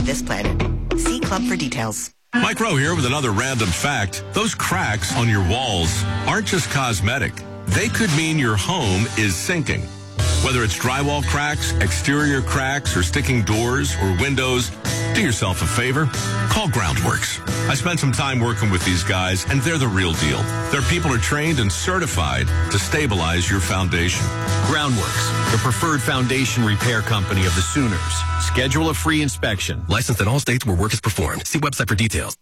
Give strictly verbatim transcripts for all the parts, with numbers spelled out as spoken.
this planet. See Club for details. Mike Rowe here with another random fact. Those cracks on your walls aren't just cosmetic. They could mean your home is sinking. Whether it's drywall cracks, exterior cracks, or sticking doors or windows, do yourself a favor. Call Groundworks. I spent some time working with these guys, and they're the real deal. Their people are trained and certified to stabilize your foundation. Groundworks, the preferred foundation repair company of the Sooners. Schedule a free inspection. Licensed in all states where work is performed. See website for details.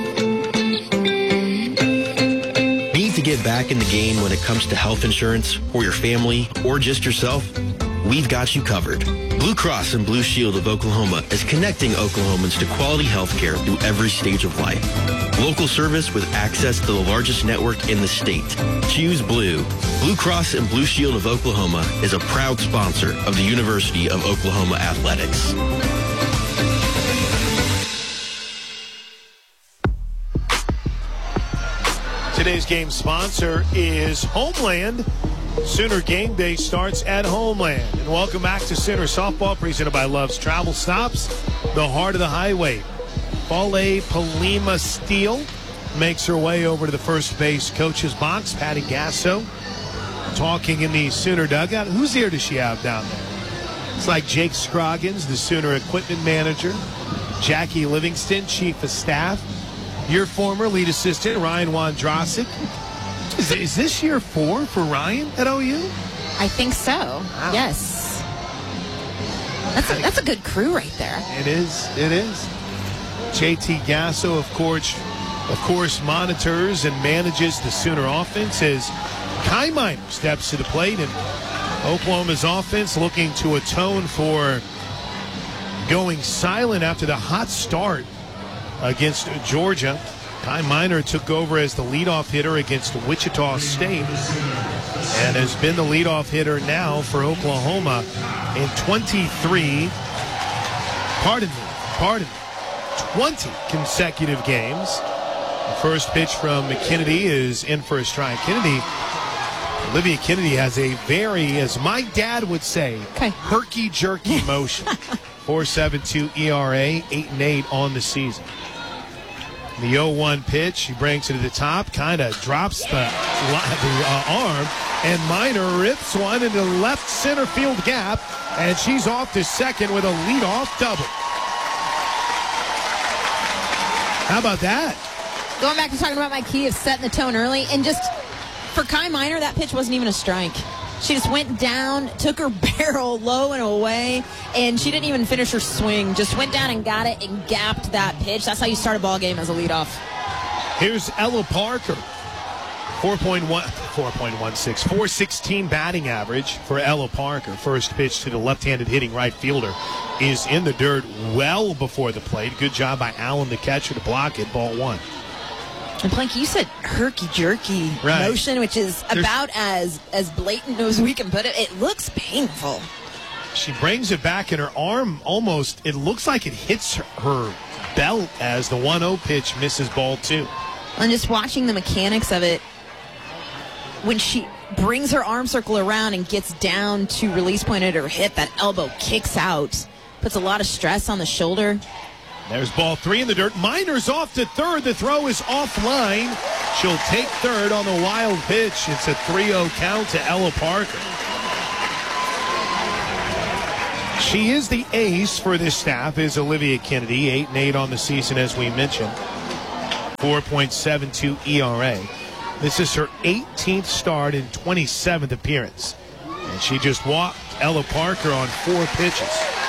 Need to get back in the game when it comes to health insurance for your family or just yourself? We've got you covered. Blue Cross and Blue Shield of Oklahoma is connecting Oklahomans to quality health care through every stage of life. Local service with access to the largest network in the state. Choose Blue. Blue Cross and Blue Shield of Oklahoma is a proud sponsor of the University of Oklahoma Athletics. Today's game sponsor is Homeland. Sooner Game Day starts at Homeland. And welcome back to Sooner Softball, presented by Love's Travel Stops, the heart of the highway. Fale Palima Steele makes her way over to the first base coach's box. Patty Gasso talking in the Sooner dugout. Whose ear does she have down there? It's like Jake Scroggins, the Sooner equipment manager. Jackie Livingston, chief of staff. Your former lead assistant, Ryan Wondrosik. Is, is this year four for Ryan at O U? I think so. Wow. Yes. That's a, that's a good crew right there. It is. It is. J T Gasso, of course, of course, monitors and manages the Sooner offense as Kai Miner steps to the plate, and Oklahoma's offense looking to atone for going silent after the hot start against Georgia. Kai Miner took over as the leadoff hitter against Wichita State and has been the leadoff hitter now for Oklahoma in twenty-three, pardon me, pardon me, twenty consecutive games. The first pitch from Kennedy is in for a strike. Kennedy, Olivia Kennedy has a very, as my dad would say, okay. herky-jerky motion. four point seven two E R A, eight and eight on the season. The oh one pitch, he brings it to the top, kind of drops the, the uh, arm, and Miner rips one into the left center field gap, and she's off to second with a leadoff double. How about that? Going back to talking about my key of setting the tone early, and just for Kai Miner, that pitch wasn't even a strike. She just went down, took her barrel low and away, and she didn't even finish her swing. Just went down and got it and gapped that pitch. That's how you start a ball game as a leadoff. Here's Ella Parker. four point one, four point one six, four sixteen batting average for Ella Parker. First pitch to the left-handed hitting right fielder is in the dirt well before the plate. Good job by Allen, the catcher, to block it. Ball one. And Planky, you said herky-jerky right. motion, which is There's, about as, as blatant as we can put it. It looks painful. She brings it back, and her arm almost, it looks like it hits her, her belt as the one oh pitch misses ball two. And just watching the mechanics of it, when she brings her arm circle around and gets down to release point at her hip, that elbow kicks out, puts a lot of stress on the shoulder. There's ball three in the dirt. Miner's off to third. The throw is offline. She'll take third on the wild pitch. It's a three oh count to Ella Parker. She is the ace for this staff, is Olivia Kennedy. eight and eight on the season, as we mentioned. four point seven two E R A. This is her eighteenth start and twenty-seventh appearance. And she just walked Ella Parker on four pitches.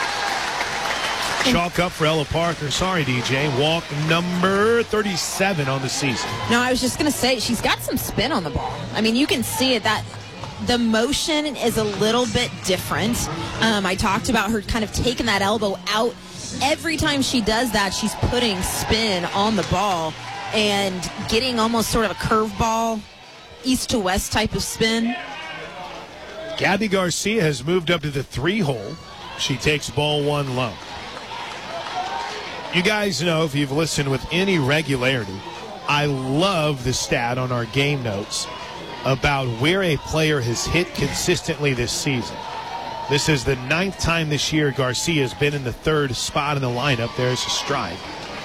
Chalk up for Ella Parker. Sorry, D J. Walk number thirty-seven on the season. No, I was just going to say, she's got some spin on the ball. I mean, you can see it. That the motion is a little bit different. Um, I talked about her kind of taking that elbow out. Every time she does that, she's putting spin on the ball and getting almost sort of a curveball, east to west type of spin. Gabby Garcia has moved up to the three hole. She takes ball one low. You guys know, if you've listened with any regularity, I love the stat on our game notes about where a player has hit consistently this season. This is the ninth time this year Garcia has been in the third spot in the lineup. There's a strike.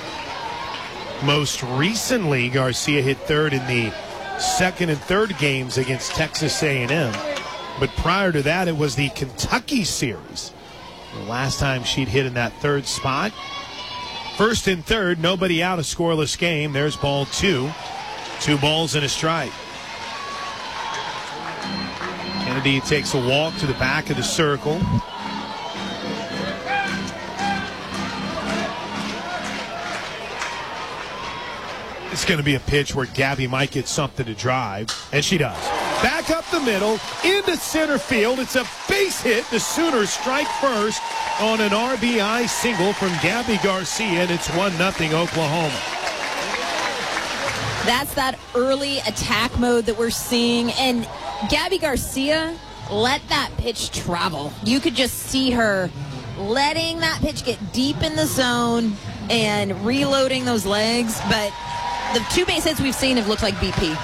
Most recently, Garcia hit third in the second and third games against Texas A and M. But prior to that, it was the Kentucky series. The last time she'd hit in that third spot. First and third, nobody out, a scoreless game. There's ball two. Two balls and a strike. Kennedy takes a walk to the back of the circle. It's going to be a pitch where Gabby might get something to drive, and she does. Back up the middle, into center field. It's a base hit. The Sooners strike first on an R B I single from Gabby Garcia, and it's one nothing Oklahoma. That's that early attack mode that we're seeing, and Gabby Garcia let that pitch travel. You could just see her letting that pitch get deep in the zone and reloading those legs, but the two base hits we've seen have looked like B P.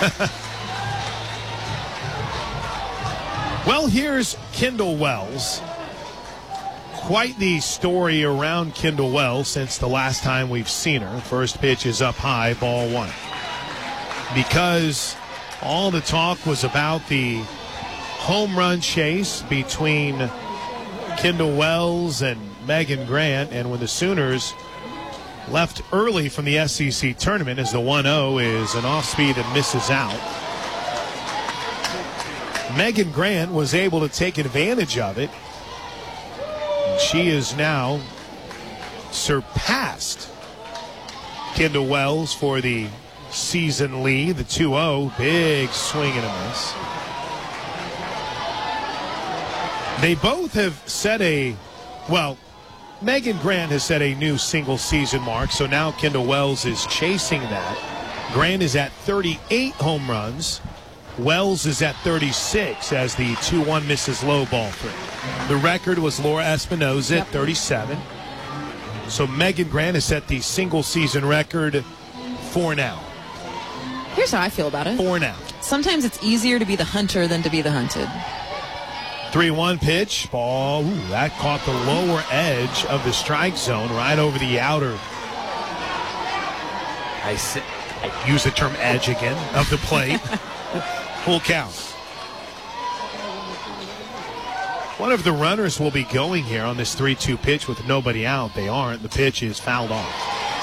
Well, here's Kendall Wells. Quite the story around Kendall Wells since the last time we've seen her. First pitch is up high, ball one. Because all the talk was about the home run chase between Kendall Wells and Megan Grant, and when the Sooners left early from the S E C tournament as the one oh is an off-speed and misses out, Megan Grant was able to take advantage of it. She is now surpassed Kendall Wells for the season lead, the two oh. Big swing and a miss. They both have set a, well, Megan Grant has set a new single season mark, so now Kendall Wells is chasing that. Grant is at thirty-eight home runs. Wells is at thirty-six as the two one misses low, ball three. The record was Laura Espinoza Yep. at thirty-seven. So Megan Grant has set the single season record for now. Here's how I feel about it. For now. Sometimes it's easier to be the hunter than to be the hunted. three one pitch. Ball. Ooh, that caught the lower edge of the strike zone right over the outer. I, sit, I use the term edge again of the plate. Full count. One of the runners will be going here on this three two pitch with nobody out. They aren't. The pitch is fouled off.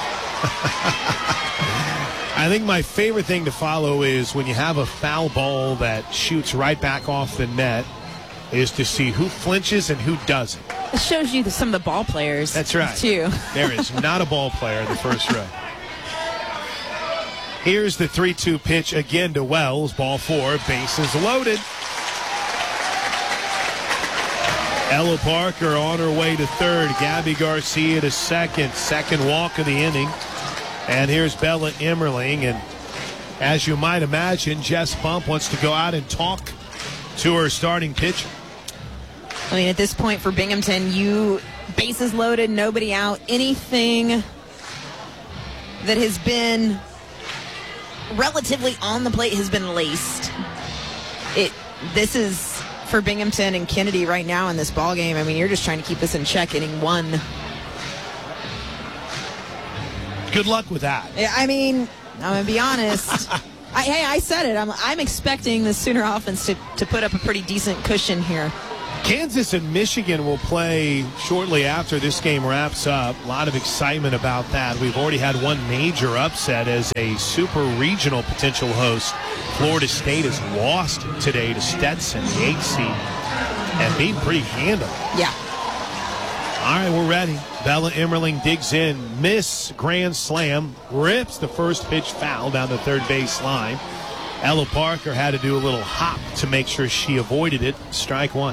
I think my favorite thing to follow is when you have a foul ball that shoots right back off the net is to see who flinches and who doesn't. It shows you some of the ball players. That's right. Too. There is not a ball player in the first row. Here's the three two pitch again to Wells. Ball four. Bases loaded. Ella Parker on her way to third. Gabby Garcia to second. Second walk of the inning. And here's Bella Emmerling. And as you might imagine, Jess Bump wants to go out and talk to her starting pitcher. I mean, at this point for Binghamton, you bases loaded, nobody out. Anything that has been relatively on the plate has been laced. It. This is for Binghamton and Kennedy right now in this ball game. I mean, you're just trying to keep this in check, inning one. Good luck with that. I mean, I'm going to be honest. I, hey, I said it. I'm, I'm expecting the Sooner offense to, to put up a pretty decent cushion here. Kansas and Michigan will play shortly after this game wraps up. A lot of excitement about that. We've already had one major upset as a super regional potential host. Florida State has lost today to Stetson, the eighth seed, and being pretty handily. Yeah. All right, we're ready. Bella Emmerling digs in, miss, grand slam, rips the first pitch foul down the third base line. Ella Parker had to do a little hop to make sure she avoided it. Strike one.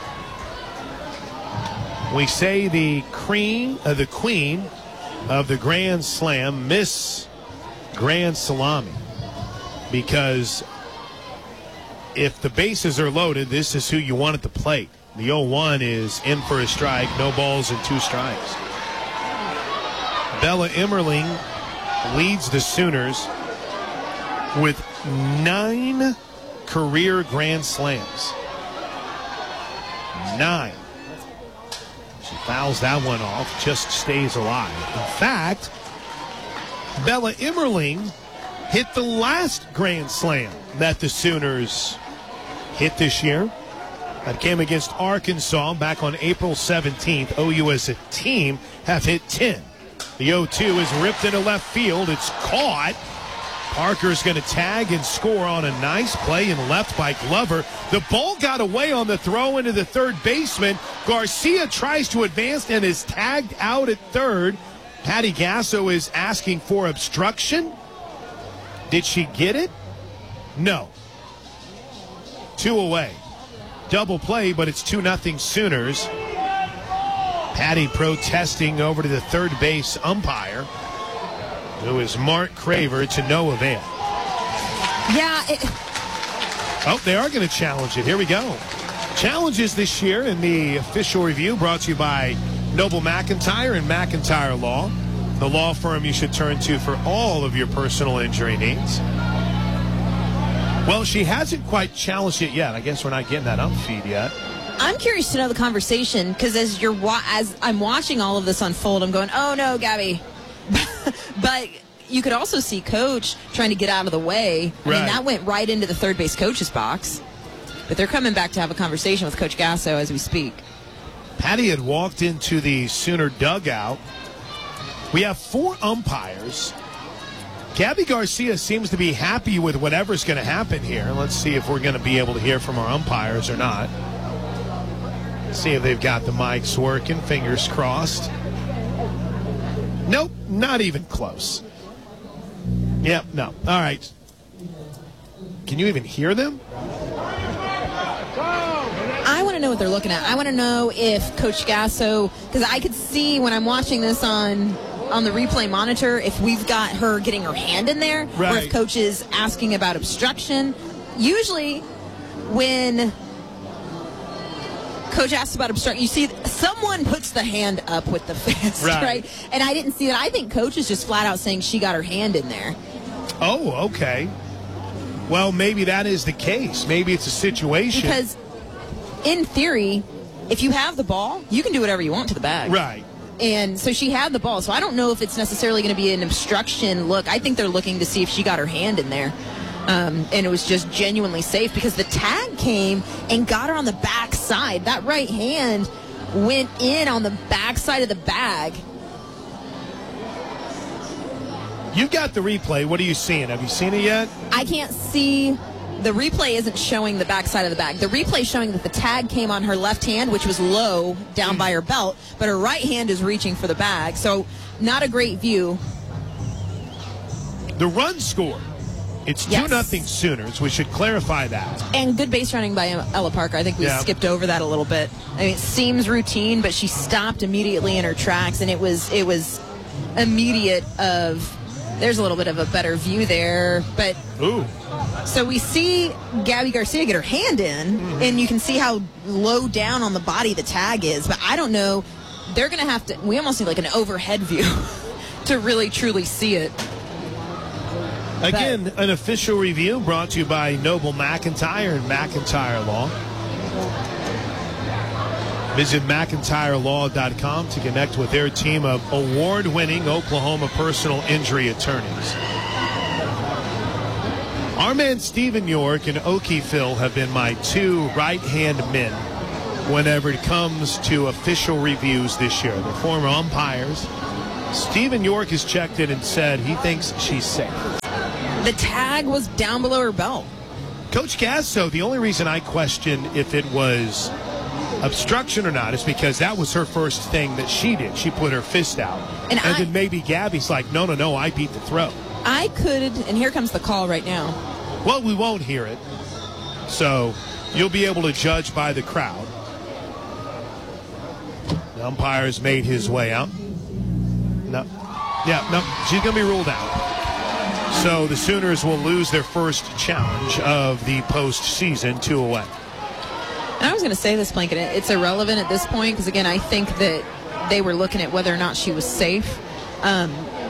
We say the queen, uh, the queen of the grand slam, Miss Grand Salami, because if the bases are loaded, this is who you want at the plate. The oh one is in for a strike, no balls and two strikes. Bella Emmerling leads the Sooners with nine career grand slams. nine. She fouls that one off, just stays alive. In fact, Bella Emmerling hit the last Grand Slam that the Sooners hit this year. That came against Arkansas back on April seventeenth. O U as a team have hit ten. The oh two is ripped into left field. It's caught. Parker's going to tag and score on a nice play in left by Glover. The ball got away on the throw into the third baseman. Garcia tries to advance and is tagged out at third. Patty Gasso is asking for obstruction. Did she get it? No. Two away. Double play, but it's two nothing Sooners. Patty protesting over to the third base umpire, who is Mark Craver, to no avail. Yeah. It... Oh, they are going to challenge it. Here we go. Challenges this year in the official review brought to you by Noble McIntyre and McIntyre Law, the law firm you should turn to for all of your personal injury needs. Well, she hasn't quite challenged it yet. I guess we're not getting that ump feed yet. I'm curious to know the conversation, because as you're wa- as I'm watching all of this unfold, I'm going, oh no, Gabby. But you could also see Coach trying to get out of the way. I Right. mean, that went right into the third base coach's box. But they're coming back to have a conversation with Coach Gasso as we speak. Patty had walked into the Sooner dugout. We have four umpires. Gabby Garcia seems to be happy with whatever's going to happen here. Let's see if we're going to be able to hear from our umpires or not. See if they've got the mics working. Fingers crossed. Nope, not even close. Yep, no. All right. Can you even hear them? I want to know what they're looking at. I want to know if Coach Gasso, because I could see when I'm watching this on on the replay monitor, if we've got her getting her hand in there, or Right. if Coach is asking about obstruction. Usually when Coach asks about obstruction, you see someone puts the hand up with the fist, Right. right? And I didn't see that. I think Coach is just flat out saying she got her hand in there. Oh, okay. Well, maybe that is the case. Maybe it's a situation. Because in theory, if you have the ball, you can do whatever you want to the bag. Right. And so she had the ball. So I don't know if it's necessarily going to be an obstruction look. I think they're looking to see if she got her hand in there. Um, and it was just genuinely safe because the tag came and got her on the back side. That right hand went in on the back side of the bag. You've got the replay. What are you seeing? Have you seen it yet? I can't see. The replay isn't showing the back side of the bag. The replay is showing that the tag came on her left hand, which was low down by her belt, but her right hand is reaching for the bag. So not a great view. The run score. It's Yes. two nothing Sooners. We should clarify that. And good base running by Ella Parker. I think we Yeah. skipped over that a little bit. I mean, it seems routine, but she stopped immediately in her tracks, and it was it was immediate of, there's a little bit of a better view there. But Ooh. so we see Gabby Garcia get her hand in, Mm-hmm. and you can see how low down on the body the tag is. But I don't know. They're going to have to, we almost need like an overhead view to really, truly see it. Again, an official review brought to you by Noble McIntyre and McIntyre Law. Visit McIntyre Law dot com to connect with their team of award-winning Oklahoma personal injury attorneys. Our man Stephen York and Okie Phil have been my two right-hand men whenever it comes to official reviews this year. They're former umpires. Stephen York has checked it and said he thinks she's safe. The tag was down below her belt. Coach Gasso, the only reason I question if it was obstruction or not is because that was her first thing that she did. She put her fist out. And And, I- then maybe Gabby's like, no, no, no, I beat the throw. I could, and here comes the call right now. Well, we won't hear it. So you'll be able to judge by the crowd. The umpire's made his way out. No. Yeah, no, she's going to be ruled out. So the Sooners will lose their first challenge of the postseason, two away. And I was going to say this, Blanket, it's irrelevant at this point because, again, I think that they were looking at whether or not she was safe. Um,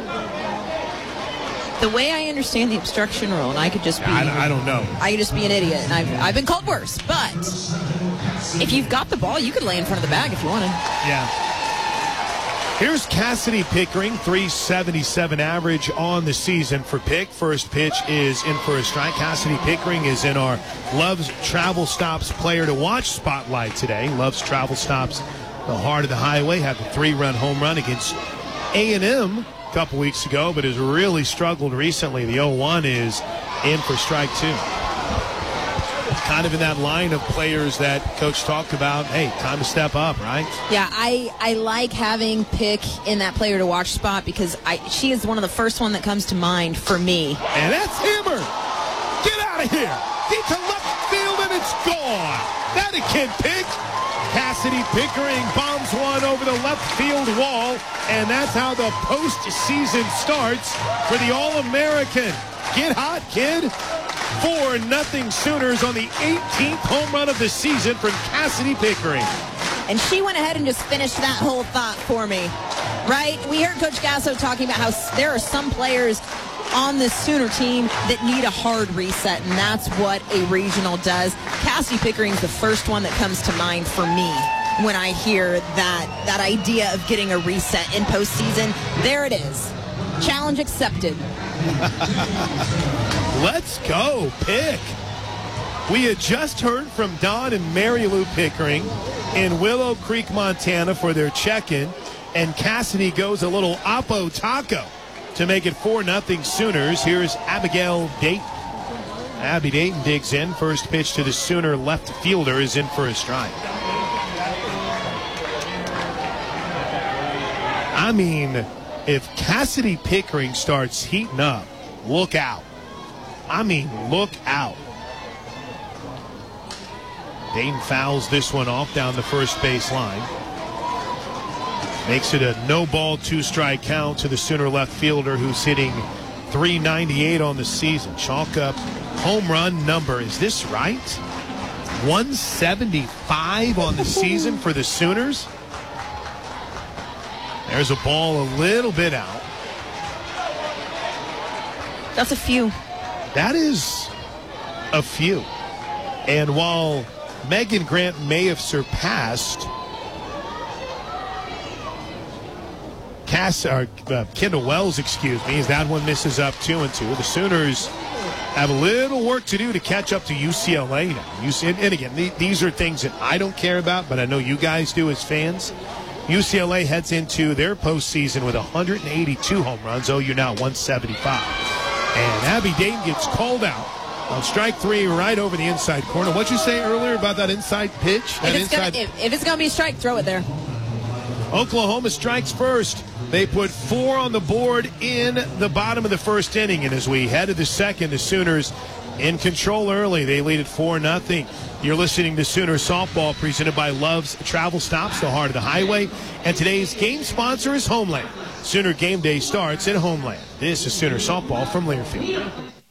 the way I understand the obstruction rule, and I could just be... I, I don't know. I could just be an idiot, and I've, I've been called worse, but If you've got the ball, you could lay in front of the bag if you wanted. Yeah. Here's Cassidy Pickering, three seventy-seven average on the season for Pick. First pitch is in for a strike. Cassidy Pickering is in our Love's Travel Stops player to watch spotlight today. Love's Travel Stops, the heart of the highway, had the three-run home run against A and M a couple weeks ago, but has really struggled recently. The oh one is in for strike two. Kind of in that line of players that Coach talked about, hey, time to step up, right? Yeah, I, I like having Pick in that player to watch spot because I she is one of the first one that comes to mind for me. And that's Hammer. Get out of here. Get to left field and it's gone. That a kid Pick. Cassidy Pickering bombs one over the left field wall, and that's how the postseason starts for the All-American. Get hot, kid. four nothing Sooners on the eighteenth home run of the season from Cassidy Pickering. And she went ahead and just finished that whole thought for me, right? We heard Coach Gasso talking about how there are some players on this Sooner team that need a hard reset, and that's what a regional does. Cassidy Pickering's the first one that comes to mind for me when I hear that, that idea of getting a reset in postseason. There it is. Challenge accepted. Let's go, Pick. We had just heard from Don and Mary Lou Pickering in Willow Creek, Montana for their check-in, and Cassidy goes a little Oppo Taco to make it four nothing Sooners. Here's Abigail Dayton. Abby Dayton digs in. First pitch to the Sooner left fielder is in for a strike. I mean, if Cassidy Pickering starts heating up, look out. I mean, look out. Dayton fouls this one off down the first base line. Makes it a no ball, two strike count to the Sooner left fielder who's hitting three ninety-eight on the season. Chalk up home run number. Is this right? one seventy-five on the season for the Sooners. There's a ball a little bit out. That's a few. That is a few. And while Megan Grant may have surpassed Cass, or, uh, Kendall Wells, excuse me, as that one misses up two and two. The Sooners have a little work to do to catch up to U C L A now. U C, and again, these are things that I don't care about, but I know you guys do as fans. U C L A heads into their postseason with one hundred eighty-two home runs. O U now one seventy-five. And Abby Dayton gets called out on strike three right over the inside corner. What'd you say earlier about that inside pitch? That if, it's inside... gonna, if, if it's going to be a strike, throw it there. Oklahoma strikes first. They put four on the board in the bottom of the first inning. And as we head to the second, the Sooners in control early. They lead at four nothing. You're listening to Sooner Softball presented by Love's Travel Stops, the heart of the highway. And today's game sponsor is Homeland. Sooner game day starts at Homeland. This is Sooner Softball from Learfield.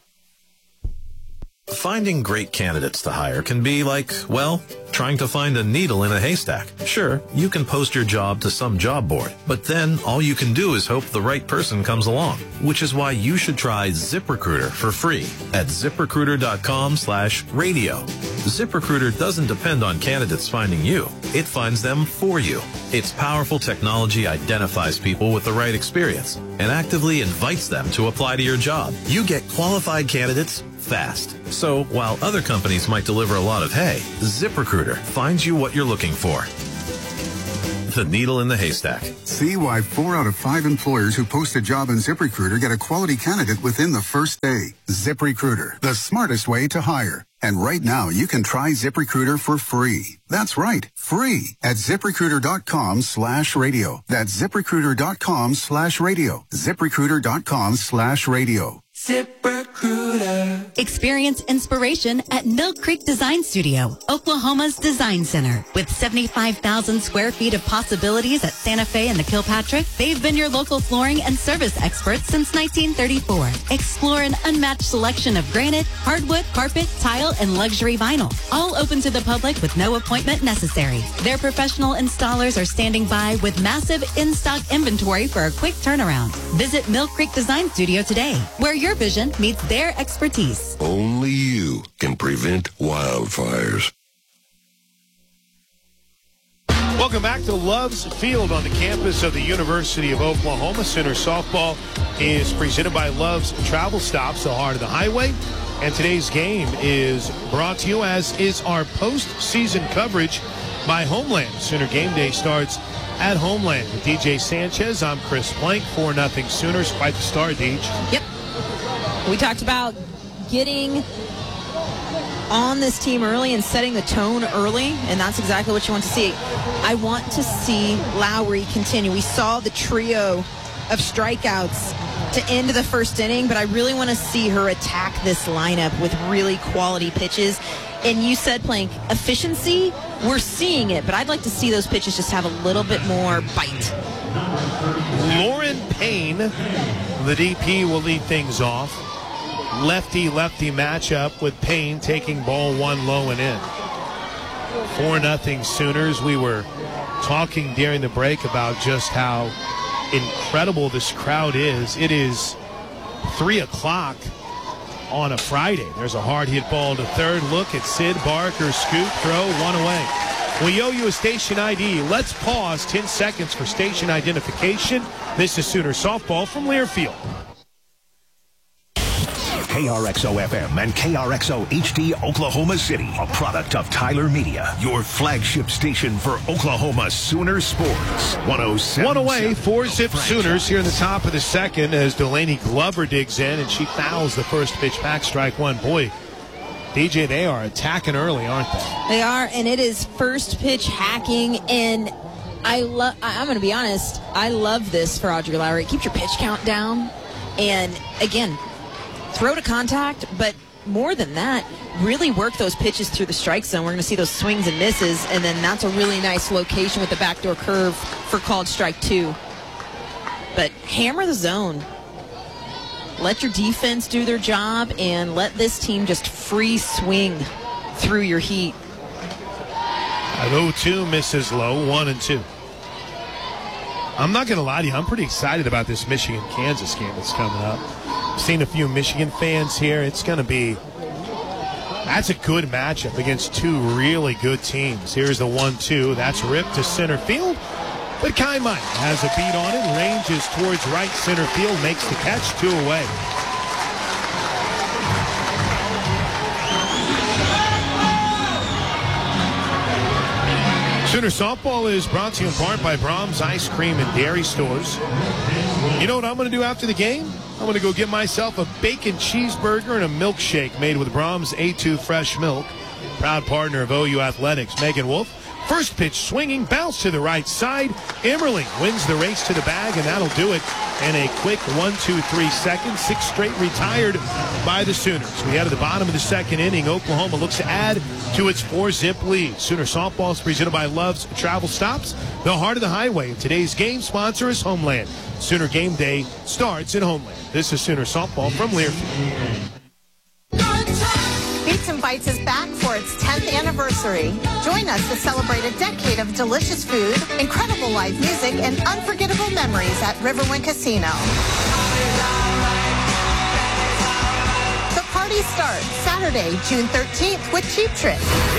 Finding great candidates to hire can be like, well, trying to find a needle in a haystack. Sure, you can post your job to some job board, but then all you can do is hope the right person comes along, which is why you should try ZipRecruiter for free at ZipRecruiter.com slash radio. ZipRecruiter doesn't depend on candidates finding you. It finds them for you. Its powerful technology identifies people with the right experience and actively invites them to apply to your job. You get qualified candidates fast. So while other companies might deliver a lot of hay, ZipRecruiter finds you what you're looking for. The needle in the haystack. See why four out of five employers who post a job in ZipRecruiter get a quality candidate within the first day. ZipRecruiter, the smartest way to hire. And right now, you can try ZipRecruiter for free. That's right, free at ZipRecruiter.com slash radio. That's ZipRecruiter.com slash radio. ZipRecruiter.com slash radio. ZipRecruiter. Experience inspiration at Mill Creek Design Studio, Oklahoma's design center. With seventy-five thousand square feet of possibilities at Santa Fe and the Kilpatrick, they've been your local flooring and service experts since nineteen thirty-four. Explore an unmatched selection of granite, hardwood, carpet, tile, and luxury vinyl. All open to the public with no appointment necessary. Their professional installers are standing by with massive in-stock inventory for a quick turnaround. Visit Mill Creek Design Studio today, where your vision meets their expertise. Only you can prevent wildfires. Welcome back to Love's Field on the campus of the University of Oklahoma. Sooner softball is presented by Love's Travel Stops, the heart of the highway. And today's game is brought to you, as is our postseason coverage, by Homeland. Sooner game day starts at Homeland with D J Sanchez. I'm Chris Plank. four nothing Sooners. Quite the start, Deej. Yep. We talked about getting on this team early and setting the tone early, and that's exactly what you want to see. I want to see Lowry continue. We saw the trio of strikeouts to end the first inning, but I really want to see her attack this lineup with really quality pitches. And you said, Plank, efficiency, we're seeing it, but I'd like to see those pitches just have a little bit more bite. Lauren Payne, the D P, will lead things off. Lefty-lefty matchup with Payne taking ball one low and in. four nothing Sooners. We were talking during the break about just how incredible this crowd is. It is three o'clock on a Friday. There's a hard hit ball to third. Look at Sid Barker, scoop, throw, one away. We owe you a station I D. Let's pause ten seconds for station identification. This is Sooner softball from Learfield. K R X O F M and K R X O H D Oklahoma City, a product of Tyler Media, your flagship station for Oklahoma Sooner sports. one oh seven. One away, four-zip Sooners here in the top of the second as Delaney Glover digs in and she fouls the first pitch back, strike one. Boy, D J, they are attacking early, aren't they? They are, and it is first pitch hacking, and I love. I'm going to be honest, I love this for Audrey Lowry. It keeps your pitch count down, and again, throw to contact, but more than that, really work those pitches through the strike zone. We're going to see those swings and misses, and then that's a really nice location with the backdoor curve for called strike two. But hammer the zone. Let your defense do their job, and let this team just free swing through your heat. oh two misses low, one and two. I'm not going to lie to you, I'm pretty excited about this Michigan-Kansas game that's coming up. I've seen a few Michigan fans here. It's going to be, that's a good matchup against two really good teams. Here's the one two. That's ripped to center field. But Kaimai has a beat on it, ranges towards right center field, makes the catch, two away. Sooner softball is brought to you in part by Brahms Ice Cream and Dairy Stores. You know what I'm going to do after the game? I'm going to go get myself a bacon cheeseburger and a milkshake made with Brahms A two Fresh Milk. Proud partner of O U Athletics, Megan Wolf. First pitch swinging, bounce to the right side. Emmerling wins the race to the bag, and that'll do it in a quick one, two, three seconds. Six straight retired by the Sooners. We head to the bottom of the second inning. Oklahoma looks to add to its four-zip lead. Sooner softball is presented by Love's Travel Stops, the heart of the highway. Today's game sponsor is Homeland. Sooner game day starts in Homeland. This is Sooner softball from Learfield. Beats and Bites is back for its tenth anniversary. Join us to celebrate a decade of delicious food, incredible live music, and unforgettable memories at Riverwind Casino. The party starts Saturday, June thirteenth with Cheap Trick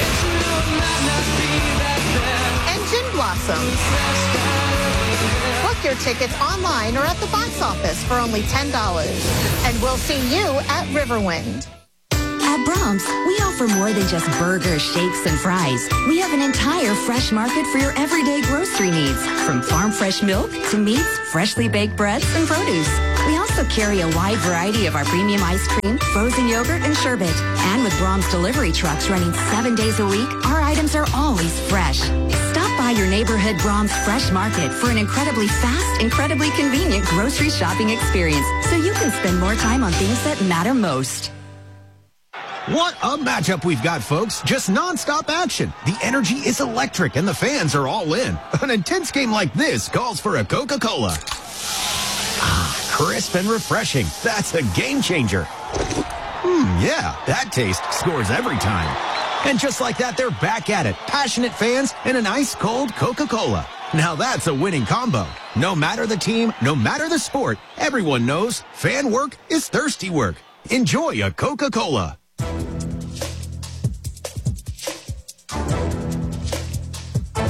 and Gin Blossoms. Book your tickets online or at the box office for only ten dollars. And we'll see you at Riverwind. At Brahms, we offer more than just burgers, shakes, and fries. We have an entire fresh market for your everyday grocery needs, from farm fresh milk to meats, freshly baked breads, and produce. We also carry a wide variety of our premium ice cream, frozen yogurt, and sherbet. And with Brahms delivery trucks running seven days a week, our items are always fresh. Stop by your neighborhood Brahms Fresh Market for an incredibly fast, incredibly convenient grocery shopping experience, so you can spend more time on things that matter most. What a matchup we've got, folks. Just nonstop action. The energy is electric and the fans are all in. An intense game like this calls for a Coca-Cola. Ah, crisp and refreshing. That's a game changer. Hmm, yeah, that taste scores every time. And just like that, they're back at it. Passionate fans and an ice-cold Coca-Cola. Now that's a winning combo. No matter the team, no matter the sport, everyone knows fan work is thirsty work. Enjoy a Coca-Cola.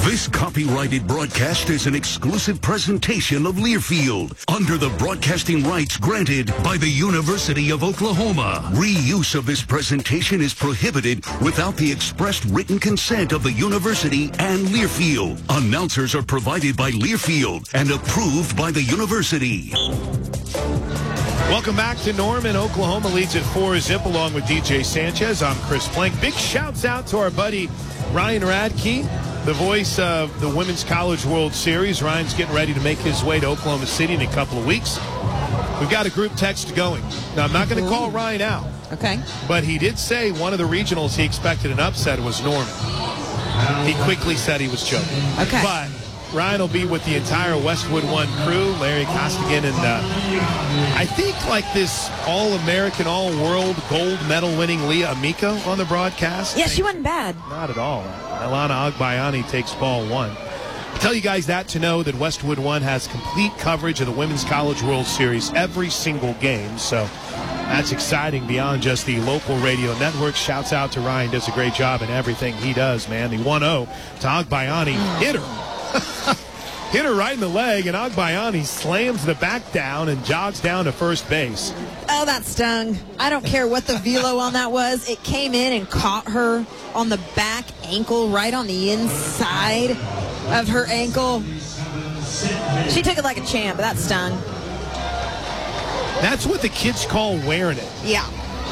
This copyrighted broadcast is an exclusive presentation of Learfield under the broadcasting rights granted by the University of Oklahoma. Reuse of this presentation is prohibited without the expressed written consent of the university and Learfield. Announcers are provided by Learfield and approved by the university. Welcome back to Norman. Oklahoma leads at four zip along with D J Sanchez. I'm Chris Plank. Big shouts out to our buddy Ryan Radke, the voice of the Women's College World Series. Ryan's getting ready to make his way to Oklahoma City in a couple of weeks. We've got a group text going. Now, I'm not going to call Ryan out. Okay. But he did say one of the regionals he expected an upset was Norman. He quickly said he was joking. Okay. But Ryan will be with the entire Westwood One crew, Larry Costigan, and uh, I think like this All-American, All-World gold medal-winning Leah Amico on the broadcast. Yeah, she wasn't bad. Not at all. Alana Agbayani takes ball one. I'll tell you guys that to know that Westwood One has complete coverage of the Women's College World Series every single game, so that's exciting beyond just the local radio network. Shouts out to Ryan, does a great job in everything he does, man. The one oh to Agbayani hit her. Hit her right in the leg, and Agbayani slams the back down and jogs down to first base. Oh, that stung. I don't care what the velo on that was. It came in and caught her on the back ankle, right on the inside of her ankle. She took it like a champ, but that stung. That's what the kids call wearing it. Yeah.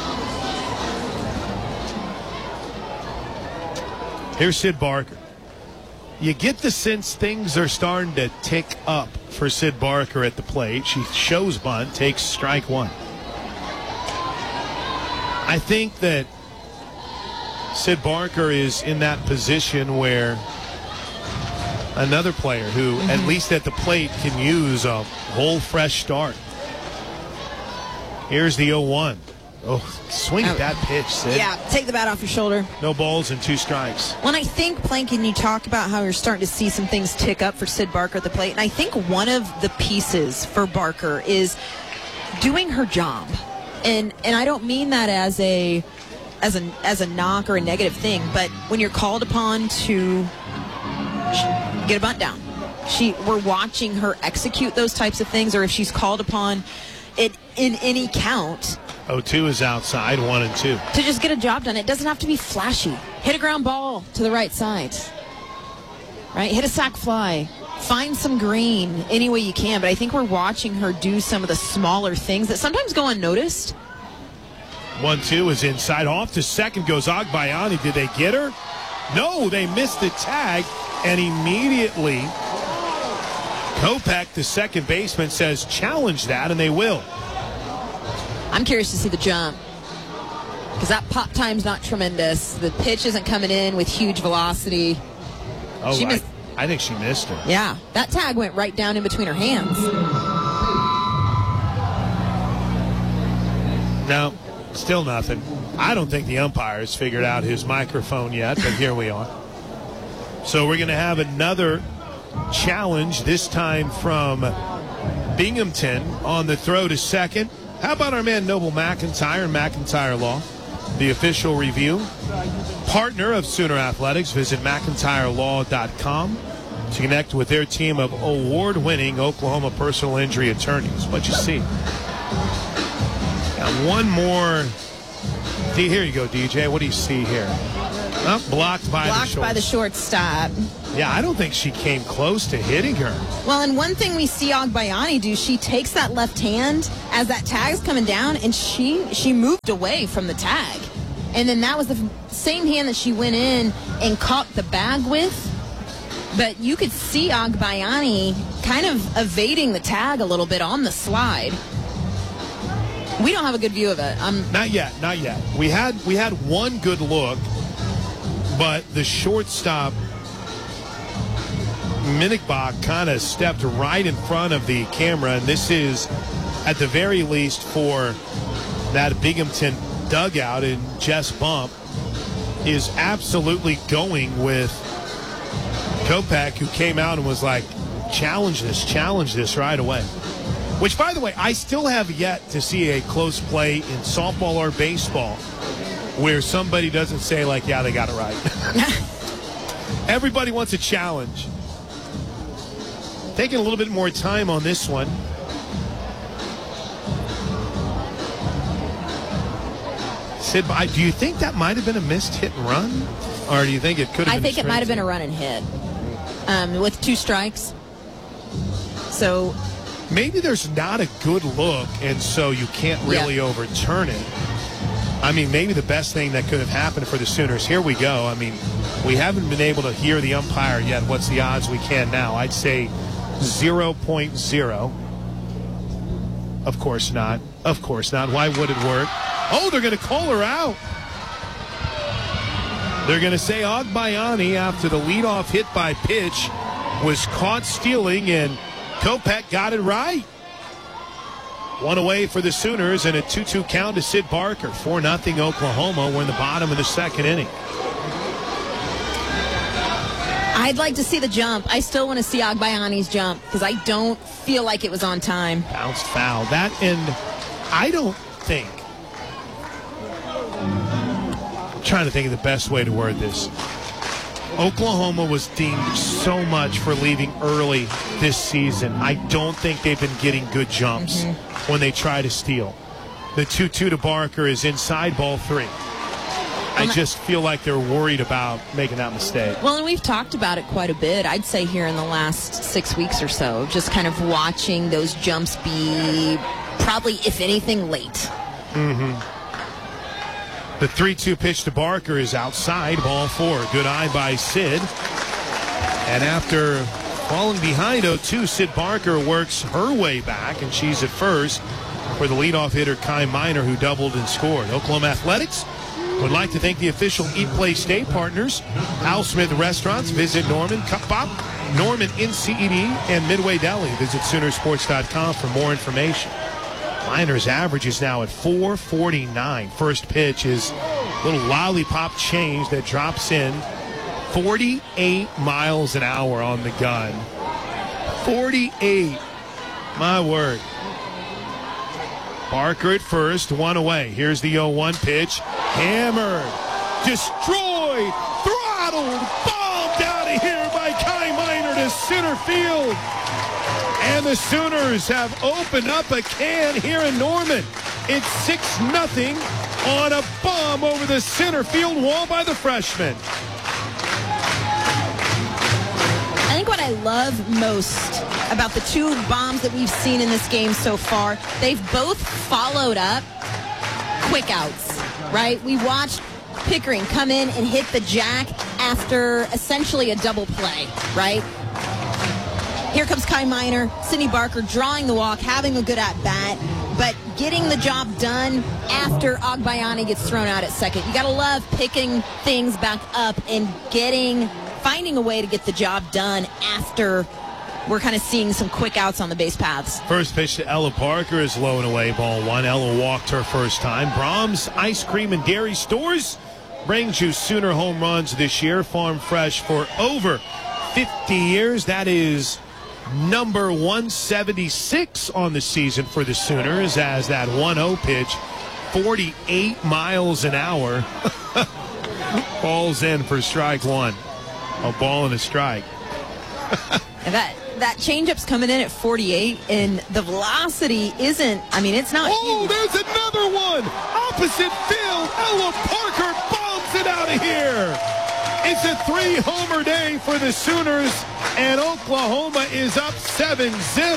Here's Sid Barker. You get the sense things are starting to tick up for Sid Barker at the plate. She shows bunt, takes strike one. I think that Sid Barker is in that position where another player who, mm-hmm. at least at the plate, can use a whole fresh start. Here's the oh one. Oh, swing at that pitch, Sid. Yeah, take the bat off your shoulder. No balls and two strikes. When I think, Plankin, you talk about how you're starting to see some things tick up for Sid Barker at the plate, and I think one of the pieces for Barker is doing her job. And and I don't mean that as a as a as a knock or a negative thing, but when you're called upon to get a bunt down, she we're watching her execute those types of things, or if she's called upon it in any count. oh two is outside, one and two. To just get a job done. It doesn't have to be flashy. Hit a ground ball to the right side. Right? Hit a sac fly. Find some green any way you can. But I think we're watching her do some of the smaller things that sometimes go unnoticed. one two is inside. Off to second goes Agbayani. Did they get her? No, they missed the tag. And immediately, Kopech, the second baseman, says challenge that, and they will. I'm curious to see the jump, because that pop time's not tremendous. The pitch isn't coming in with huge velocity. Oh, she I, missed, I think she missed her. Yeah, that tag went right down in between her hands. No, still nothing. I don't think the umpire's figured out his microphone yet, but here we are. So we're going to have another challenge, this time from Binghamton on the throw to second. How about our man Noble McIntyre and McIntyre Law, the official review partner of Sooner Athletics? Visit McIntyre Law dot com to connect with their team of award-winning Oklahoma personal injury attorneys. What you see? Got one more. Here you go, D J. What do you see here? Oh, blocked by blocked the shortstop. by the shortstop. Yeah, I don't think she came close to hitting her. Well, and one thing we see Agbayani do, she takes that left hand as that tag's coming down, and she she moved away from the tag. And then that was the same hand that she went in and caught the bag with. But you could see Agbayani kind of evading the tag a little bit on the slide. We don't have a good view of it. I'm not yet, not yet. We had we had one good look, but the shortstop Minigbach kind of stepped right in front of the camera, and this is at the very least for that Binghamton dugout, and Jess Bump is absolutely going with Kopech, who came out and was like, challenge this, challenge this right away. Which, by the way, I still have yet to see a close play in softball or baseball where somebody doesn't say, like, yeah, they got it right. Everybody wants a challenge. Taking a little bit more time on this one. Sid, do you think that might have been a missed hit and run? Or do you think it could have I been think it might have been a run and hit um, with two strikes. So maybe there's not a good look, and so you can't really yeah. overturn it. I mean, maybe the best thing that could have happened for the Sooners. Here we go. I mean, we haven't been able to hear the umpire yet. What's the odds we can now? I'd say zero point zero. Of course not. Of course not. Why would it work? Oh, they're going to call her out. They're going to say Agbayani, after the leadoff hit by pitch, was caught stealing, and Kopech got it right. One away for the Sooners, and a two two count to Sid Barker. four nothing Oklahoma. We're in the bottom of the second inning. I'd like to see the jump. I still want to see Agbayani's jump because I don't feel like it was on time. Bounced foul. That, and I don't think, I'm trying to think of the best way to word this. Oklahoma was deemed so much for leaving early this season. I don't think they've been getting good jumps mm-hmm. when they try to steal. The two two to Barker is inside ball three. I just feel like they're worried about making that mistake. Well, and we've talked about it quite a bit, I'd say, here in the last six weeks or so. Just kind of watching those jumps be probably, if anything, late. Mm-hmm. The three two pitch to Barker is outside, ball four. Good eye by Sid. And after falling behind oh two, Sid Barker works her way back, and she's at first for the leadoff hitter, Kai Miner, who doubled and scored. Oklahoma Athletics would like to thank the official Eat Play Stay partners, Al Smith Restaurants. Visit Norman, Cup Pop, Norman N C E D, and Midway Deli. Visit Soonersports dot com for more information. Miner's average is now at four forty-nine. First pitch is a little lollipop change that drops in. forty-eight miles an hour on the gun. forty-eight. My word. Barker at first, one away. Here's the oh one pitch. Hammered. Destroyed. Throttled. Bombed out of here by Kai Miner to center field. And the Sooners have opened up a can here in Norman. It's six nothing on a bomb over the center field wall by the freshman. I think what I love most about the two bombs that we've seen in this game so far, they've both followed up quick outs, right? We watched Pickering come in and hit the jack after essentially a double play, right? Here comes Kai Miner, Sydney Barker drawing the walk, having a good at-bat, but getting the job done after Agbayani gets thrown out at second. You got to love picking things back up and getting, finding a way to get the job done after we're kind of seeing some quick outs on the base paths. First pitch to Ella Parker is low and away, ball one. Ella walked her first time. Brahms Ice Cream and Dairy Stores brings you Sooner home runs this year. Farm fresh for over fifty years. That is number one seventy-six on the season for the Sooners, as that one oh pitch, forty-eight miles an hour, falls in for strike one. A ball and a strike. And that that changeup's coming in at forty-eight, and the velocity isn't, I mean, it's not. Oh, huge. There's another one. Opposite field. Ella Parker bombs it out of here. It's a three-homer day for the Sooners, and Oklahoma is up seven zip.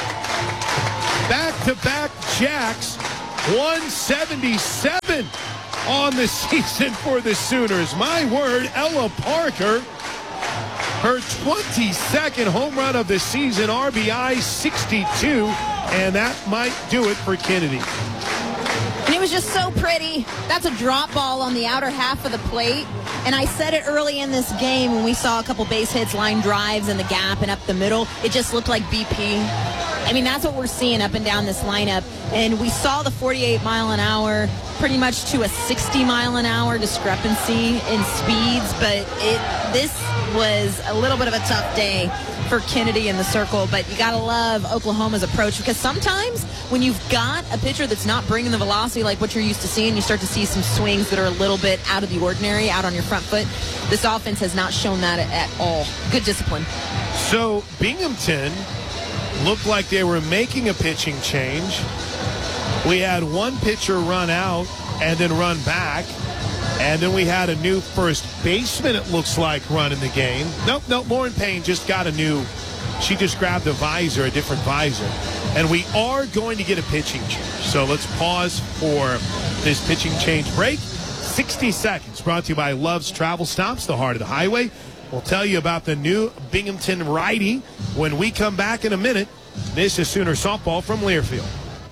Back-to-back jacks, one seventy-seven on the season for the Sooners. My word, Ella Parker, her twenty-second home run of the season, R B I sixty-two, and that might do it for Kennedy. And it was just so pretty. That's a drop ball on the outer half of the plate. And I said it early in this game when we saw a couple base hits, line drives in the gap and up the middle. It just looked like B P. I mean, that's what we're seeing up and down this lineup. And we saw the forty-eight mile an hour pretty much to a sixty mile an hour discrepancy in speeds. But it this was a little bit of a tough day for Kennedy in the circle, but you got to love Oklahoma's approach, because sometimes when you've got a pitcher that's not bringing the velocity like what you're used to seeing, you start to see some swings that are a little bit out of the ordinary, out on your front foot. This offense has not shown that at all. Good discipline. So Binghamton looked like they were making a pitching change. We had one pitcher run out and then run back. And then we had a new first baseman, it looks like, running the game. Nope, nope, Lauren Payne just got a new, she just grabbed a visor, a different visor. And we are going to get a pitching change. So let's pause for this pitching change break. sixty seconds, brought to you by Love's Travel Stops, the heart of the highway. We'll tell you about the new Binghamton righty when we come back in a minute. This is Sooner Softball from Learfield.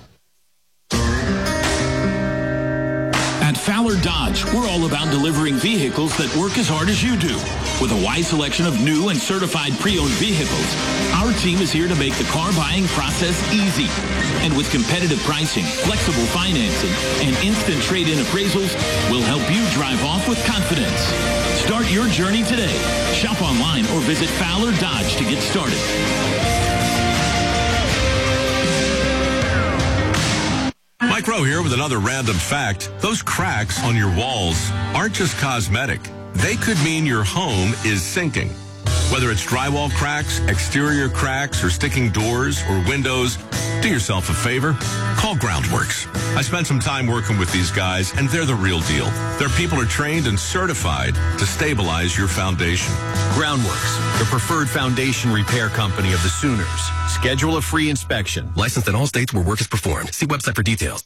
At Fowler Dodge, we're all about delivering vehicles that work as hard as you do. With a wide selection of new and certified pre-owned vehicles, our team is here to make the car buying process easy. And with competitive pricing, flexible financing, and instant trade-in appraisals, we'll help you drive off with confidence. Start your journey today. Shop online or visit Fowler Dodge to get started. Mike Rowe here with another random fact. Those cracks on your walls aren't just cosmetic. They could mean your home is sinking. Whether it's drywall cracks, exterior cracks, or sticking doors or windows, do yourself a favor. Call Groundworks. I spent some time working with these guys, and they're the real deal. Their people are trained and certified to stabilize your foundation. Groundworks, the preferred foundation repair company of the Sooners. Schedule a free inspection. Licensed in all states where work is performed. See website for details.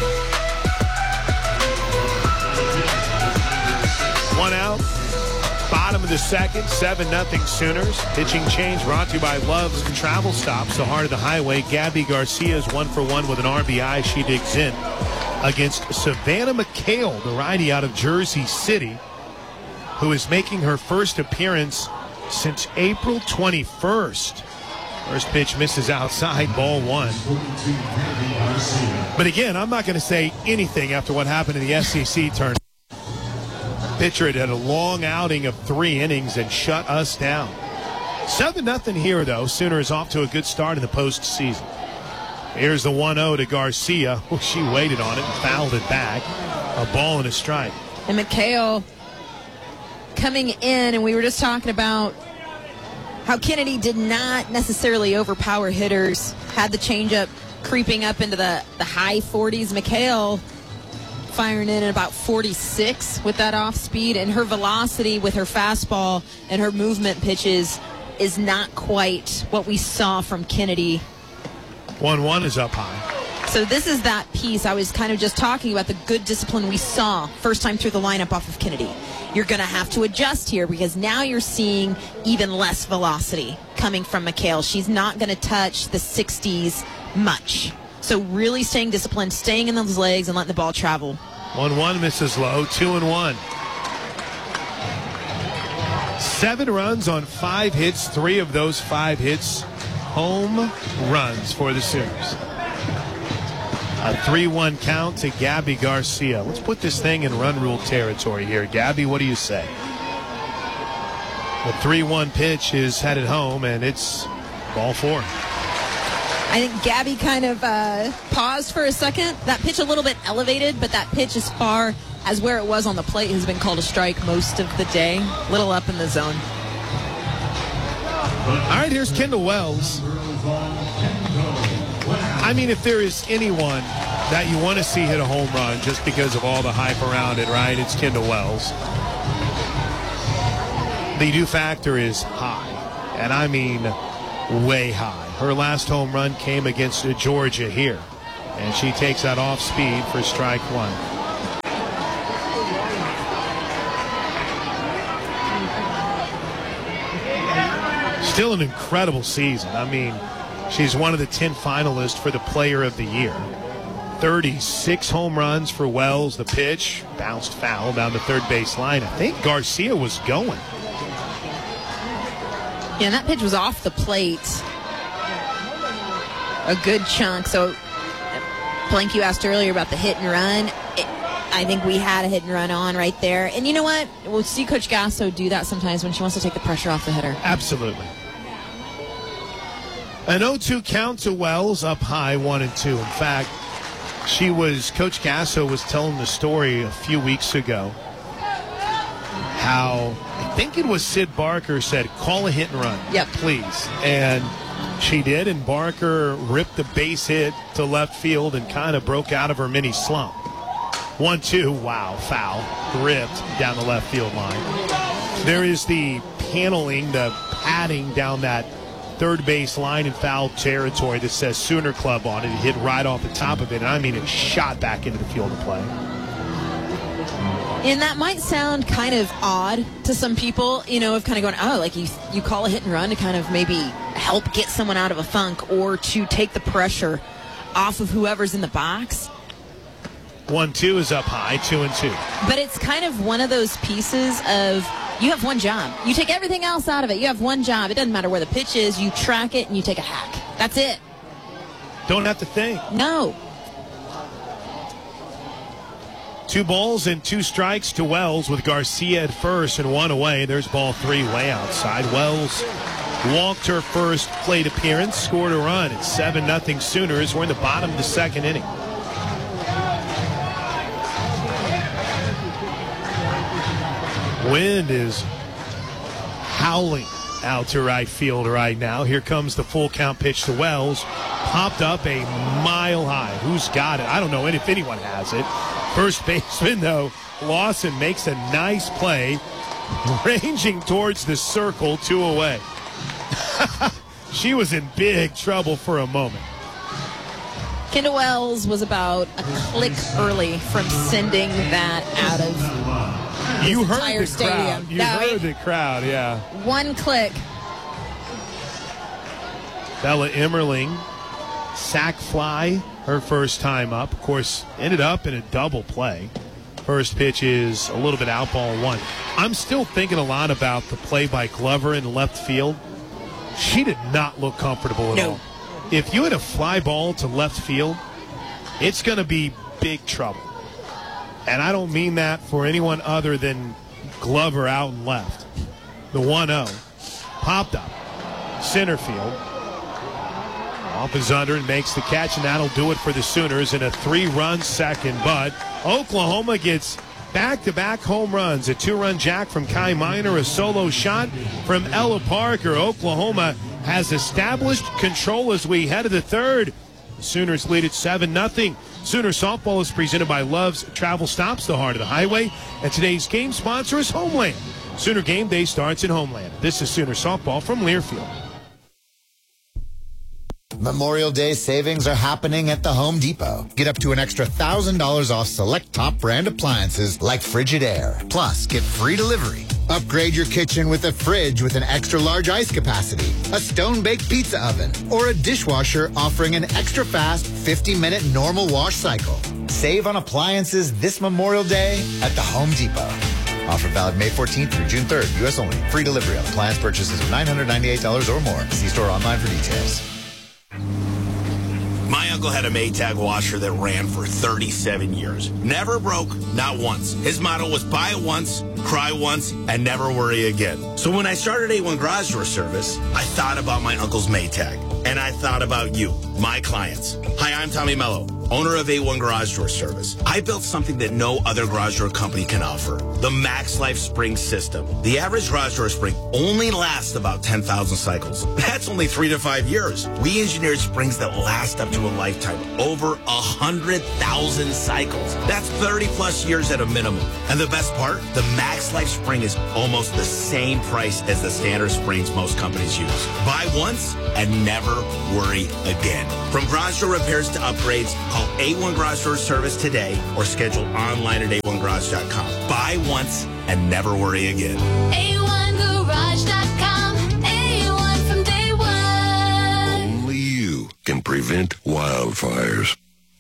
One out. Bottom of the second, seven nothing Sooners. Pitching change brought to you by Love's Travel Stops, the heart of the highway. Gabby Garcia is one for one with an R B I. She digs in against Savannah McHale, the righty out of Jersey City, who is making her first appearance since April twenty-first. First pitch misses outside, ball one. But again, I'm not going to say anything after what happened in the S E C tournament. Pitcher had a long outing of three innings and shut us down. seven nothing here, though. Sooners off to a good start in the postseason. Here's the one oh to Garcia. Oh, she waited on it and fouled it back. A ball and a strike. And McHale coming in, and we were just talking about how Kennedy did not necessarily overpower hitters, had the changeup creeping up into the, the high forties. McHale firing in at about forty-six with that off speed, and her velocity with her fastball and her movement pitches is not quite what we saw from Kennedy. one one is up high. So this is that piece I was kind of just talking about, the good discipline we saw first time through the lineup off of Kennedy. You're going to have to adjust here because now you're seeing even less velocity coming from McHale. She's not going to touch the sixties much. So really staying disciplined, staying in those legs, and letting the ball travel. one one misses low, two and one. Seven runs on five hits, three of those five hits home runs for the Sooners. A three one count to Gabby Garcia. Let's put this thing in run rule territory here. Gabby, what do you say? The three one pitch is headed home, and it's ball four. I think Gabby kind of uh, paused for a second. That pitch a little bit elevated, but that pitch as far as where it was on the plate has been called a strike most of the day. A little up in the zone. All right, here's Kendall Wells. I mean, if there is anyone that you want to see hit a home run just because of all the hype around it, right, it's Kendall Wells. The do factor is high, and I mean way high. Her last home run came against Georgia here, and she takes that off speed for strike one. Still an incredible season. I mean, she's one of the ten finalists for the Player of the Year. thirty-six home runs for Wells. The pitch bounced foul down the third base line. I think Garcia was going. Yeah, and that pitch was off the plate a good chunk. So, Blank, you asked earlier about the hit and run. It, I think we had a hit and run on right there. And you know what? We'll see Coach Gasso do that sometimes when she wants to take the pressure off the hitter. Absolutely. An oh two count to Wells, up high, one and two. In fact, she was, Coach Gasso was telling the story a few weeks ago how, I think it was Sid Barker said, call a hit and run. Yep. Please. And she did, and Barker ripped the base hit to left field and kind of broke out of her mini slump. one two, wow, foul, ripped down the left field line. There is the paneling, the padding down that third base line in foul territory that says Sooner Club on it. It hit right off the top of it, and I mean it shot back into the field of play. And that might sound kind of odd to some people, you know, of kind of going, oh, like you you call a hit and run to kind of maybe help get someone out of a funk or to take the pressure off of whoever's in the box. one two is up high, two and two. But it's kind of one of those pieces of you have one job. You take everything else out of it. You have one job. It doesn't matter where the pitch is. You track it and you take a hack. That's it. Don't have to think. No. Two balls and two strikes to Wells with Garcia at first and one away. There's ball three way outside. Wells walked her first plate appearance, scored a run. It's seven nothing Sooners. We're in the bottom of the second inning. Wind is howling out to right field right now. Here comes the full count pitch to Wells. Popped up a mile high. Who's got it? I don't know if anyone has it. First baseman, though, Lawson makes a nice play, ranging towards the circle, two away. She was in big trouble for a moment. Kendall Wells was about a click early from sending that out of his you heard entire the stadium. Crowd. You no, heard it, the crowd, yeah. One click. Bella Emmerling, sac fly, her first time up. Of course, ended up in a double play. First pitch is a little bit out, ball one. I'm still thinking a lot about the play by Glover in left field. She did not look comfortable at no. all. If you hit a fly ball to left field, it's going to be big trouble. And I don't mean that for anyone other than Glover out and left. The one oh popped up. Center field. Off is under and makes the catch, and that'll do it for the Sooners in a three-run second. But Oklahoma gets back-to-back home runs. A two-run jack from Kai Minor, a solo shot from Ella Parker. Oklahoma has established control as we head to the third. The Sooners lead at seven nothing. Sooner softball is presented by Love's Travel Stops, the heart of the highway. And today's game sponsor is Homeland. Sooner game day starts in Homeland. This is Sooner softball from Learfield. Memorial Day savings are happening at the Home Depot. Get up to an extra one thousand dollars off select top brand appliances like Frigidaire. Plus, get free delivery. Upgrade your kitchen with a fridge with an extra large ice capacity, a stone-baked pizza oven, or a dishwasher offering an extra fast fifty minute normal wash cycle. Save on appliances this Memorial Day at the Home Depot. Offer valid May fourteenth through June third. U S only. Free delivery on appliance purchases of nine hundred ninety-eight dollars or more. See store online for details. My uncle had a Maytag washer that ran for thirty-seven years. Never broke, not once. His motto was buy it once, cry once, and never worry again. So when I started A one Garage Door Service, I thought about my uncle's Maytag. And I thought about you, my clients. Hi, I'm Tommy Mello, owner of A one Garage Door Service. I built something that no other garage door company can offer, the Max Life Spring System. The average garage door spring only lasts about ten thousand cycles. That's only three to five years. We engineered springs that last up to a lifetime, over one hundred thousand cycles. That's thirty plus years at a minimum. And the best part, the Max Life Spring is almost the same price as the standard springs most companies use. Buy once and never worry again. From garage door repairs to upgrades, call A one Garage Door Service today or schedule online at A one garage dot com. Buy once and never worry again. A one garage dot com. A one from day one. Only you can prevent wildfires.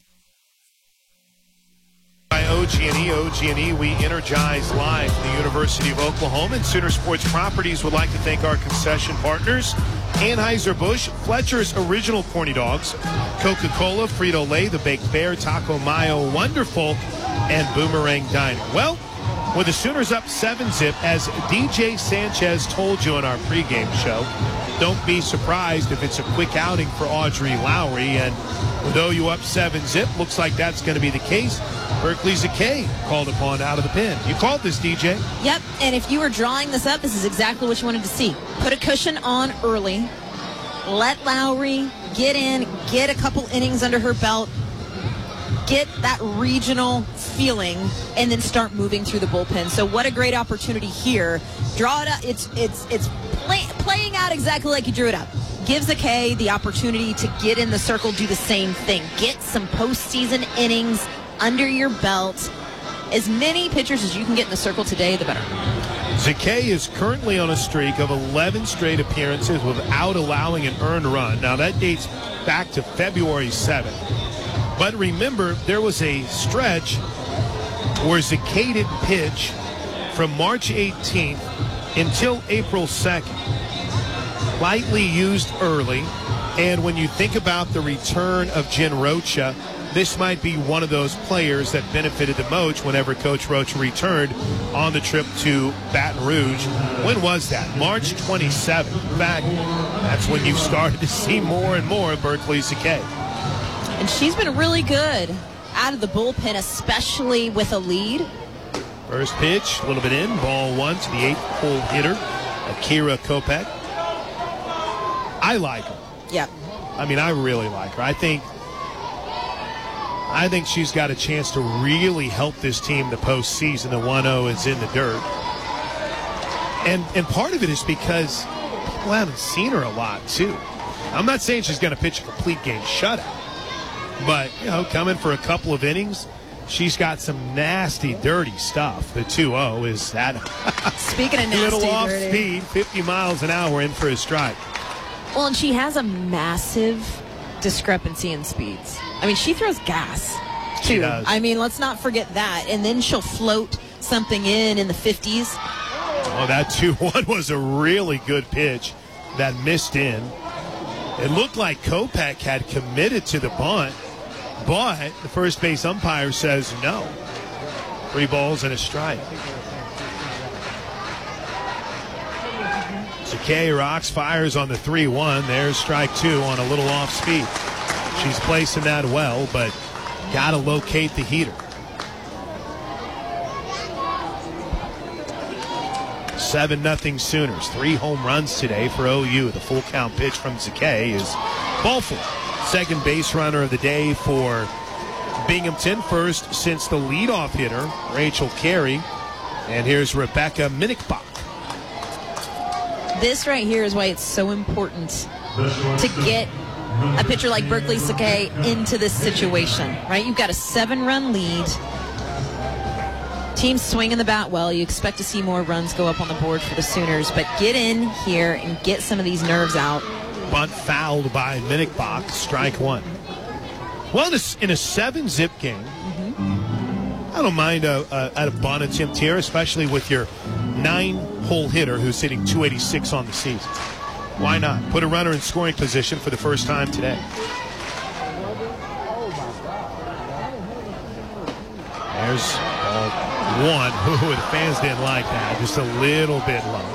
By O G and E, O G and E, we energize live from the University of Oklahoma. And Sooner Sports Properties would like to thank our concession partners, Anheuser-Busch, Fletcher's Original Corny Dogs, Coca-Cola, Frito-Lay, The Baked Bear, Taco Mayo, Wonderful, and Boomerang Dining. Well, with the Sooners up seven zip, as D J Sanchez told you on our pregame show, don't be surprised if it's a quick outing for Audrey Lowry. And with O U up seven zip, looks like that's going to be the case. Berkeley Zakay called upon out of the pen. You called this, D J. Yep, and if you were drawing this up, this is exactly what you wanted to see. Put a cushion on early. Let Lowry get in, get a couple innings under her belt, get that regional feeling, and then start moving through the bullpen. So what a great opportunity here. Draw it up. It's it's it's play, playing out exactly like you drew it up. Gives Zakay the opportunity to get in the circle, do the same thing. Get some postseason innings under your belt. As many pitchers as you can get in the circle today, the better. Zakay is currently on a streak of eleven straight appearances without allowing an earned run. Now, that dates back to February seventh. But remember, there was a stretch where Zakay didn't pitch from March eighteenth until April second. Lightly used early. And when you think about the return of Jen Rocha, this might be one of those players that benefited the most whenever Coach Rocha returned on the trip to Baton Rouge. When was that? March twenty-seventh. In fact, that's when you started to see more and more of Berkeley Zakay. And she's been really good out of the bullpen, especially with a lead. First pitch, a little bit in, ball one to the eighth hole hitter, Akira Kopech. I like her. Yeah. I mean, I really like her. I think I think she's got a chance to really help this team the postseason. The one oh is in the dirt. And and part of it is because people haven't seen her a lot, too. I'm not saying she's going to pitch a complete game shutout. But, you know, coming for a couple of innings, she's got some nasty, dirty stuff. The two oh is that Speaking of nasty, little off dirty. speed, fifty miles an hour in for a strike. Well, and she has a massive discrepancy in speeds. I mean, she throws gas, too. She does. I mean, let's not forget that. And then she'll float something in in the fifties. Oh, that two one was a really good pitch that missed in. It looked like Kopech had committed to the bunt, but the first base umpire says no. Three balls and a strike. Zakay rocks, fires on the three one. There's strike two on a little off speed. She's placing that well, but got to locate the heater. seven nothing Sooners. Three home runs today for O U. The full count pitch from Zakay is ball four. Second base runner of the day for Binghamton. First since the leadoff hitter, Rachel Carey. And here's Rebecca Minickbach. This right here is why it's so important to get a pitcher like Berkeley Zakay into this situation, right? You've got a seven-run lead. Team swinging the bat well. You expect to see more runs go up on the board for the Sooners, but get in here and get some of these nerves out. Bunt fouled by Minickbach, strike one. Well, in a seven-zip game, mm-hmm. I don't mind a, a, a bunt attempt here, especially with your nine-hole hitter who's hitting two eighty-six on the season. Why not? Put a runner in scoring position for the first time today. There's ball one. Ooh, the fans didn't like that. Just a little bit low.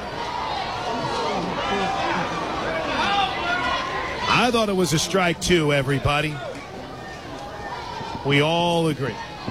I thought it was a strike two, everybody. We all agree.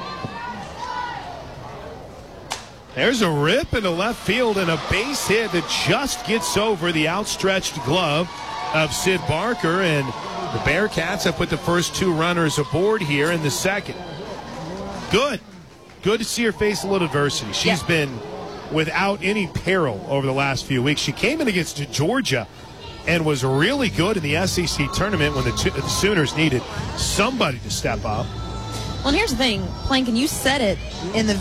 There's a rip in the left field and a base hit that just gets over the outstretched glove of Sid Barker, and the Bearcats have put the first two runners aboard here in the second. Good. Good to see her face a little adversity. She's yeah. been without any peril over the last few weeks. She came in against Georgia and was really good in the S E C tournament when the, two, the Sooners needed somebody to step up. Well, and here's the thing, Plankin, you said it in the